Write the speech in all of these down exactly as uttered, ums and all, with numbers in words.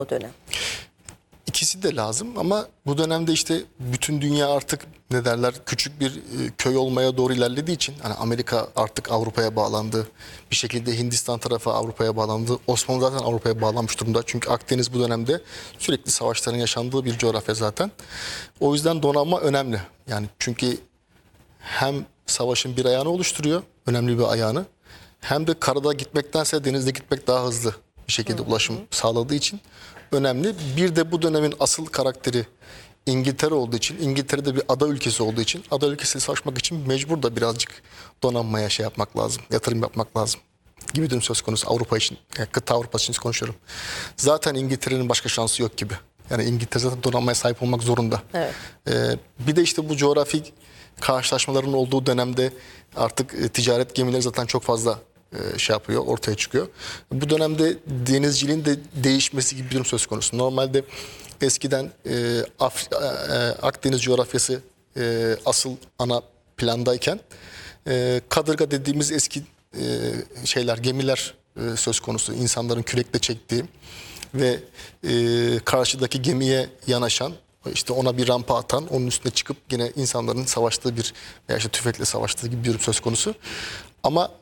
o dönem? İkisi de lazım ama bu dönemde işte bütün dünya artık ne derler küçük bir e, köy olmaya doğru ilerlediği için hani Amerika artık Avrupa'ya bağlandı. Bir şekilde Hindistan tarafı Avrupa'ya bağlandı. Osmanlı zaten Avrupa'ya bağlanmış durumda. Çünkü Akdeniz bu dönemde sürekli savaşların yaşandığı bir coğrafya zaten. O yüzden donanma önemli. Yani çünkü hem savaşın bir ayağını oluşturuyor, önemli bir ayağını. Hem de karada gitmektense denizde gitmek daha hızlı bir şekilde ulaşım sağladığı için önemli. Bir de bu dönemin asıl karakteri İngiltere olduğu için, İngiltere'de bir ada ülkesi olduğu için, ada ülkesiyle savaşmak için mecbur da birazcık donanmaya şey yapmak lazım, yatırım yapmak lazım gibi durum söz konusu Avrupa için, yani kıta Avrupası için konuşuyorum. Zaten İngiltere'nin başka şansı yok gibi. Yani İngiltere zaten donanmaya sahip olmak zorunda. Evet. Ee, bir de işte bu coğrafi karşılaşmaların olduğu dönemde artık e, ticaret gemileri zaten çok fazla e, şey yapıyor, ortaya çıkıyor. Bu dönemde denizciliğin de değişmesi gibi bir durum söz konusu. Normalde eskiden e, Af- e, Akdeniz coğrafyası e, asıl ana plandayken e, kadırga dediğimiz eski e, şeyler, gemiler e, söz konusu. İnsanların kürekle çektiği ve e, karşıdaki gemiye yanaşan, işte ona bir rampa atan, onun üstüne çıkıp yine insanların savaştığı bir veya işte tüfekle savaştığı gibi bir durum söz konusu. Ama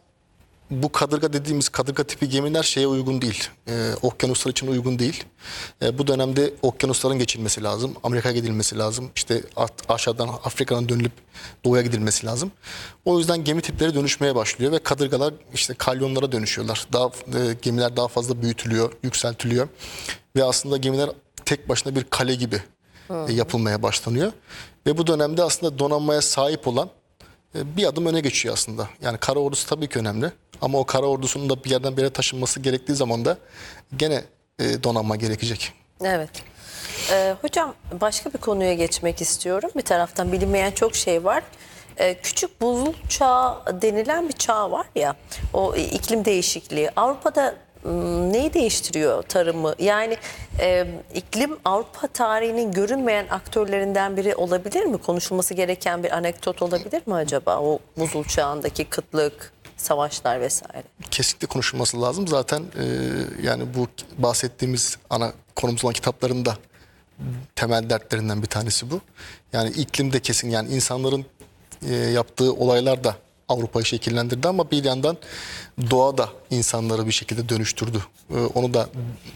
bu kadırga dediğimiz kadırga tipi gemiler şeye uygun değil. Ee, okyanuslar için uygun değil. Ee, bu dönemde okyanusların geçilmesi lazım. Amerika'ya gidilmesi lazım. İşte aşağıdan Afrika'dan dönülüp doğuya gidilmesi lazım. O yüzden gemi tipleri dönüşmeye başlıyor ve kadırgalar işte kalyonlara dönüşüyorlar. Daha e, gemiler daha fazla büyütülüyor, yükseltiliyor ve aslında gemiler tek başına bir kale gibi e, yapılmaya başlanıyor. Ve bu dönemde aslında donanmaya sahip olan e, bir adım öne geçiyor aslında. Yani kara ordusu tabii ki önemli. Ama o kara ordusunun da bir yerden bir yere taşınması gerektiği zaman da gene e, donanma gerekecek. Evet. Ee, hocam başka bir konuya geçmek istiyorum. Bir taraftan bilinmeyen çok şey var. Ee, küçük buzul çağı denilen bir çağ var ya. O e, iklim değişikliği. Avrupa'da m, neyi değiştiriyor tarımı? Yani e, iklim Avrupa tarihinin görünmeyen aktörlerinden biri olabilir mi? Konuşulması gereken bir anekdot olabilir mi acaba? O buzul çağındaki kıtlık, savaşlar vesaire. Kesinlikle konuşulması lazım. Zaten e, yani bu bahsettiğimiz ana konumuz olan kitapların da temel dertlerinden bir tanesi bu. Yani iklimde kesin yani insanların e, yaptığı olaylar da Avrupa'yı şekillendirdi ama bir yandan doğa da insanları bir şekilde dönüştürdü. E, onu da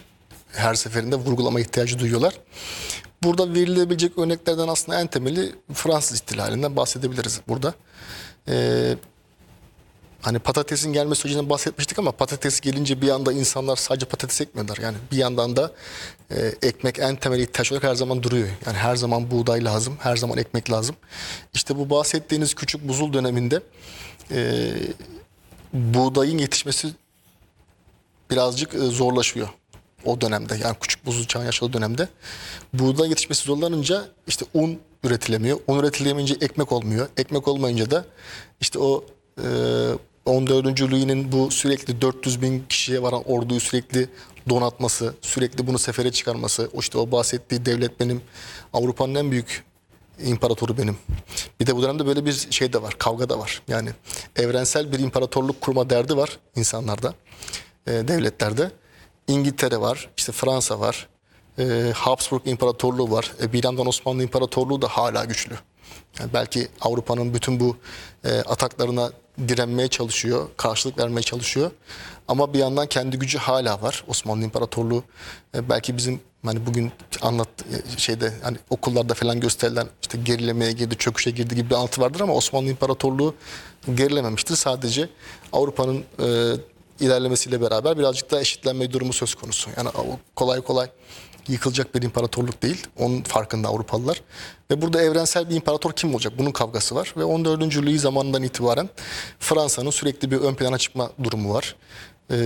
her seferinde vurgulama ihtiyacı duyuyorlar. Burada verilebilecek örneklerden aslında en temeli Fransız ihtilalinden bahsedebiliriz burada. E, Hani patatesin gelme sürecinden bahsetmiştik ama patates gelince bir anda insanlar sadece patates ekmiyorlar. Yani bir yandan da e, ekmek en temel ihtiyaç olarak her zaman duruyor. Yani her zaman buğday lazım, her zaman ekmek lazım. İşte bu bahsettiğiniz küçük buzul döneminde e, buğdayın yetişmesi birazcık e, zorlaşıyor o dönemde. Yani küçük buzul çağın yaşadığı dönemde. Buğday yetişmesi zorlanınca işte un üretilemiyor. Un üretilemeyince ekmek olmuyor. Ekmek olmayınca da işte o e, on dördüncü Louis'nin bu sürekli dört yüz bin kişiye varan orduyu sürekli donatması, sürekli bunu sefere çıkarması, o işte o bahsettiği devlet benim, Avrupa'nın en büyük imparatoru benim. Bir de bu dönemde böyle bir şey de var, kavga da var. Yani evrensel bir imparatorluk kurma derdi var insanlarda, e, devletlerde. İngiltere var, işte Fransa var, e, Habsburg İmparatorluğu var. E, bir yandan Osmanlı İmparatorluğu da hala güçlü. Yani belki Avrupa'nın bütün bu e, ataklarına direnmeye çalışıyor, karşılık vermeye çalışıyor. Ama bir yandan kendi gücü hala var. Osmanlı İmparatorluğu e, belki bizim hani bugün anlat e, şeyde hani okullarda falan gösterilen işte gerilemeye girdi, çöküşe girdi gibi bir anlatı vardır ama Osmanlı İmparatorluğu gerilememiştir. Sadece Avrupa'nın e, ilerlemesiyle beraber birazcık daha eşitlenme durumu söz konusu. Yani kolay kolay yıkılacak bir imparatorluk değil. Onun farkında Avrupalılar. Ve burada evrensel bir imparator kim olacak? Bunun kavgası var. Ve on dördüncü Louis zamanından itibaren Fransa'nın sürekli bir ön plana çıkma durumu var. Ee,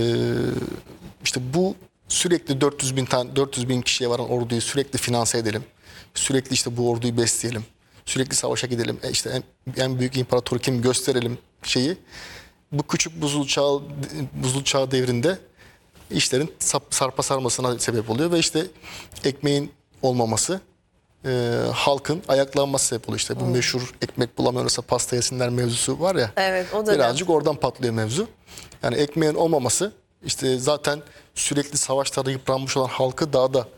işte bu sürekli dört yüz bin tane dört yüz bin kişiye varan orduyu sürekli finanse edelim. Sürekli işte bu orduyu besleyelim. Sürekli savaşa gidelim. E işte en, en büyük imparatoru kim gösterelim şeyi. Bu küçük buzul çağı, buzul çağı devrinde işlerin sarpa sarmasına sebep oluyor ve işte ekmeğin olmaması e, halkın ayaklanması sebep oluyor. İşte bu hmm. meşhur ekmek bulamıyorsa pasta yesinler mevzusu var ya. Evet, o da birazcık oradan patlıyor mevzu. Yani ekmeğin olmaması İşte zaten sürekli savaşlarda yıpranmış olan halkı daha da